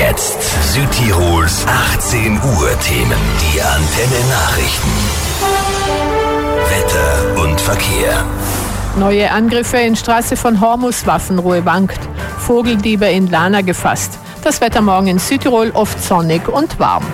Jetzt Südtirols 18 Uhr Themen. Die Antenne Nachrichten. Wetter und Verkehr. Neue Angriffe in Straße von Hormus, Waffenruhe wankt. Vogeldiebe in Lana gefasst. Das Wetter morgen in Südtirol oft sonnig und warm.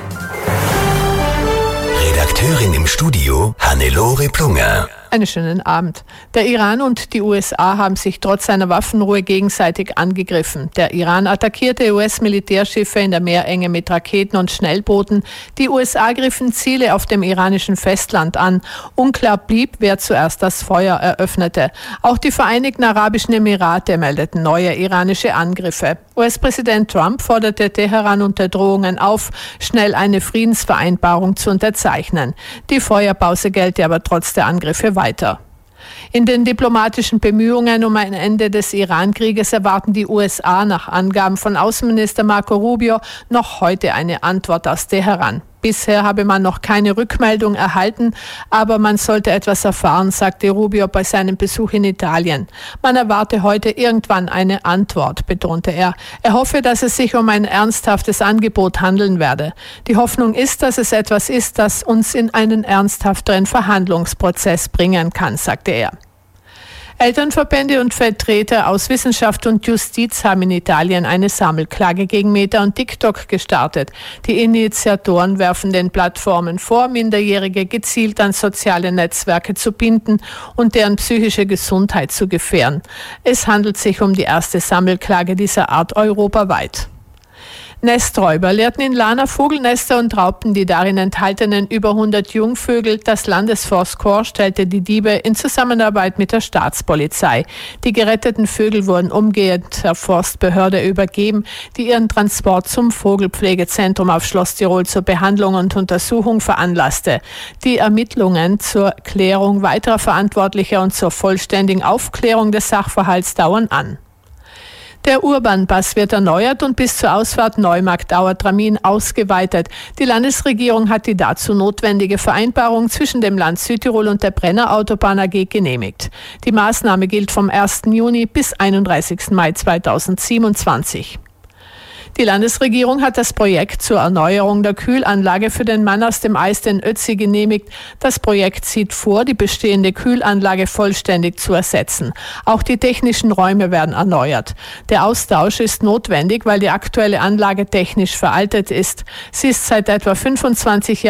Redakteurin im Studio Hannelore Plunger. Einen schönen Abend. Der Iran und die USA haben sich trotz einer Waffenruhe gegenseitig angegriffen. Der Iran attackierte US-Militärschiffe in der Meerenge mit Raketen und Schnellbooten. Die USA griffen Ziele auf dem iranischen Festland an. Unklar blieb, wer zuerst das Feuer eröffnete. Auch die Vereinigten Arabischen Emirate meldeten neue iranische Angriffe. US-Präsident Trump forderte Teheran unter Drohungen auf, schnell eine Friedensvereinbarung zu unterzeichnen. Die Feuerpause gelte aber trotz der Angriffe weiter. In den diplomatischen Bemühungen um ein Ende des Iran-Krieges erwarten die USA nach Angaben von Außenminister Marco Rubio noch heute eine Antwort aus Teheran. Bisher habe man noch keine Rückmeldung erhalten, aber man sollte etwas erfahren, sagte Rubio bei seinem Besuch in Italien. Man erwarte heute irgendwann eine Antwort, betonte er. Er hoffe, dass es sich um ein ernsthaftes Angebot handeln werde. Die Hoffnung ist, dass es etwas ist, das uns in einen ernsthafteren Verhandlungsprozess bringen kann, sagte er. Elternverbände und Vertreter aus Wissenschaft und Justiz haben in Italien eine Sammelklage gegen Meta und TikTok gestartet. Die Initiatoren werfen den Plattformen vor, Minderjährige gezielt an soziale Netzwerke zu binden und deren psychische Gesundheit zu gefährden. Es handelt sich um die erste Sammelklage dieser Art europaweit. Nesträuber leerten in Lana Vogelnester und raubten die darin enthaltenen über 100 Jungvögel. Das Landesforstkorps stellte die Diebe in Zusammenarbeit mit der Staatspolizei. Die geretteten Vögel wurden umgehend der Forstbehörde übergeben, die ihren Transport zum Vogelpflegezentrum auf Schloss Tirol zur Behandlung und Untersuchung veranlasste. Die Ermittlungen zur Klärung weiterer Verantwortlicher und zur vollständigen Aufklärung des Sachverhalts dauern an. Der Urban-Pass wird erneuert und bis zur Ausfahrt Neumarkt-Auertramin ausgeweitet. Die Landesregierung hat die dazu notwendige Vereinbarung zwischen dem Land Südtirol und der Brenner Autobahn AG genehmigt. Die Maßnahme gilt vom 1. Juni bis 31. Mai 2027. Die Landesregierung hat das Projekt zur Erneuerung der Kühlanlage für den Mann aus dem Eis, den Ötzi, genehmigt. Das Projekt sieht vor, die bestehende Kühlanlage vollständig zu ersetzen. Auch die technischen Räume werden erneuert. Der Austausch ist notwendig, weil die aktuelle Anlage technisch veraltet ist. Sie ist seit etwa 25 Jahren